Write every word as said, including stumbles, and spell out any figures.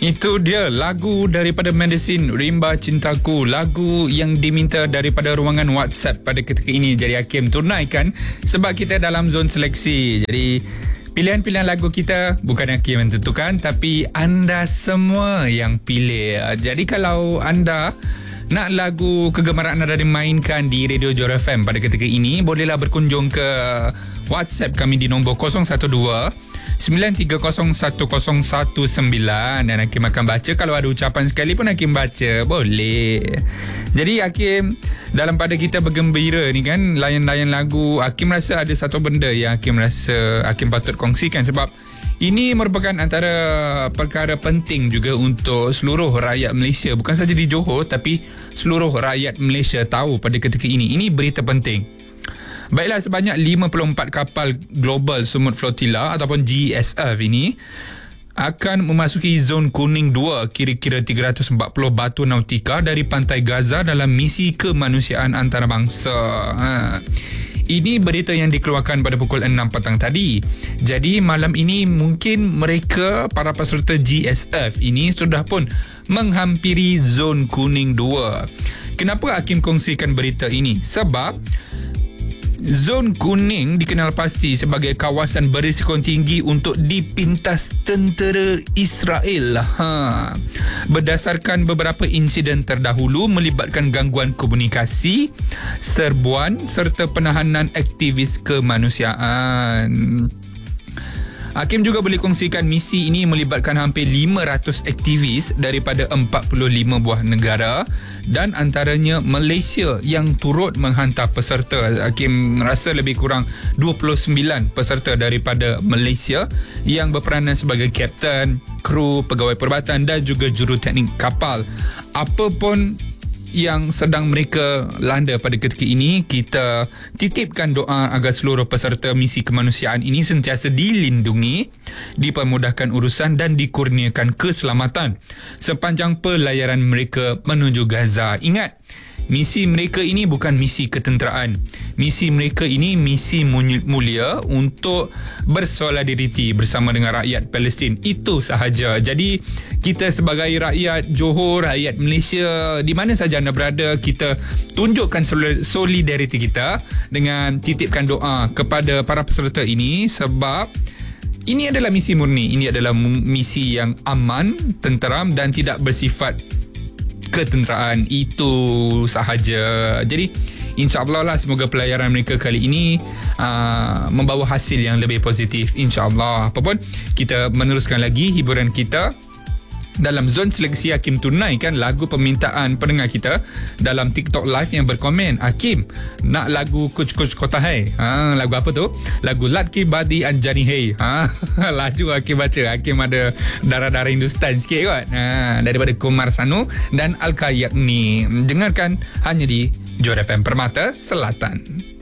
Itu dia lagu daripada Medicine, Rimba Cintaku, lagu yang diminta daripada ruangan WhatsApp pada ketika ini. Jadi Hakim tunaikan sebab kita dalam zon seleksi. Jadi pilihan-pilihan lagu kita bukan Hakim yang tentukan, tapi anda semua yang pilih. Jadi kalau anda nak lagu kegemaran anda dimainkan di Radio Johor F M pada ketika ini, bolehlah berkunjung ke WhatsApp kami di nombor kosong satu dua sembilan tiga kosong satu kosong satu sembilan dan Hakim akan baca. Kalau ada ucapan sekali pun Hakim baca, boleh. Jadi Hakim dalam pada kita bergembira ni kan, layan-layan lagu, Hakim rasa ada satu benda yang Hakim rasa Hakim patut kongsikan, sebab ini merupakan antara perkara penting juga untuk seluruh rakyat Malaysia, bukan saja di Johor tapi seluruh rakyat Malaysia tahu pada ketika ini. Ini berita penting. Baiklah, sebanyak lima puluh empat kapal Global Semut Flotilla ataupun G S F ini akan memasuki zon kuning dua, kira-kira tiga ratus empat puluh batu nautika dari pantai Gaza dalam misi kemanusiaan antarabangsa. Ha. Ini berita yang dikeluarkan pada pukul enam petang tadi. Jadi malam ini mungkin mereka, para peserta G S F ini sudah pun menghampiri zon kuning dua. Kenapa Hakim kongsikan berita ini? Sebab zon kuning dikenal pasti sebagai kawasan berisiko tinggi untuk dipintas tentera Israel. Ha. Berdasarkan beberapa insiden terdahulu melibatkan gangguan komunikasi, serbuan serta penahanan aktivis kemanusiaan. Hakim juga boleh kongsikan misi ini melibatkan hampir lima ratus aktivis daripada empat puluh lima buah negara dan antaranya Malaysia yang turut menghantar peserta. Hakim rasa lebih kurang dua puluh sembilan peserta daripada Malaysia yang berperanan sebagai kapten, kru, pegawai perubatan dan juga juruteknik kapal. Apa pun yang sedang mereka landa pada ketika ini, kita titipkan doa agar seluruh peserta misi kemanusiaan ini sentiasa dilindungi, dipermudahkan urusan dan dikurniakan keselamatan sepanjang pelayaran mereka menuju Gaza. Ingat, misi mereka ini bukan misi ketenteraan. Misi mereka ini misi mulia untuk bersolidariti bersama dengan rakyat Palestin. Itu sahaja. Jadi kita sebagai rakyat Johor, rakyat Malaysia, di mana saja anda berada, kita tunjukkan solidariti kita dengan titipkan doa kepada para peserta ini, sebab ini adalah misi murni. Ini adalah misi yang aman, tenteram dan tidak bersifat ketenteraan. Itu sahaja. Jadi InsyaAllah lah, semoga pelayaran mereka kali ini uh, membawa hasil yang lebih positif, InsyaAllah. Apapun, kita meneruskan lagi hiburan kita dalam zon seleksi. Hakim tunaikan lagu permintaan pendengar kita dalam TikTok live yang berkomen, Hakim nak lagu Kuch Kuch Kota Hai. Ha, lagu apa tu? Lagu Latki Badi Anjani Hai. Ha, laju Hakim baca. Hakim ada darah-darah Hindustan sikit kot. Ha, daripada Kumar Sanu dan Alka Yakni. Dengarkan hanya di Johor F M Permata Selatan.